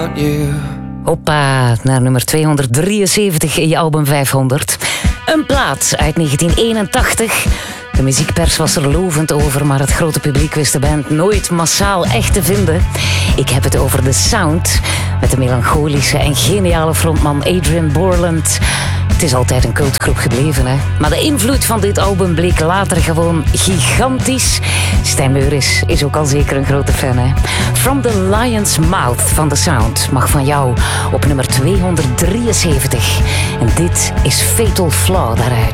Hoppa, naar nummer 273 in je album 500. Een plaat uit 1981. De muziekpers was er lovend over, maar het grote publiek wist de band nooit massaal echt te vinden. Ik heb het over The Sound, met de melancholische en geniale frontman Adrian Borland. Het is altijd een cultgroep gebleven, hè. Maar de invloed van dit album bleek later gewoon gigantisch. Stijn Meuris is ook al zeker een grote fan, hè. From the Lion's Mouth van The Sound mag van jou op nummer 273. En dit is Fatal Flaw daaruit.